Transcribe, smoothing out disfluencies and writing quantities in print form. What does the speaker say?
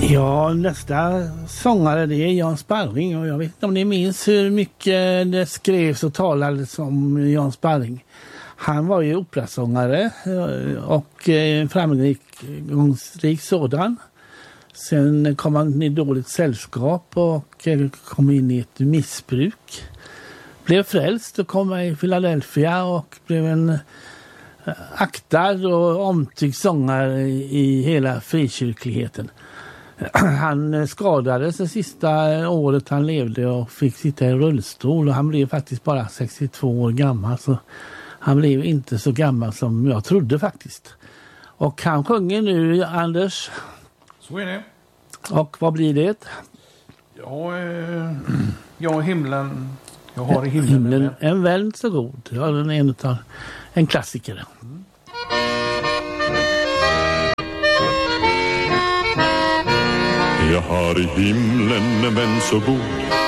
Ja, nästa sångare det är Jan Sparring och jag vet inte om ni minns hur mycket det skrevs och talades om Jan Sparring. Han var ju operasångare och framgångsrik sådan. Sen kom han i dåligt sällskap och kom in i ett missbruk. Blev frälst och kom i Philadelphia och blev en aktad och omtyckt sångare i hela frikyrkligheten. Han skadades det sista året han levde och fick sitta i rullstol och han blev faktiskt bara 62 år gammal, så han blev inte så gammal som jag trodde faktiskt. Och han sjunger nu, Anders. Så är det. Och vad blir det? Ja, himlen. Jag har i himlen en vän så god. Ja, den är en klassiker. Jag har i himlen en vän så god,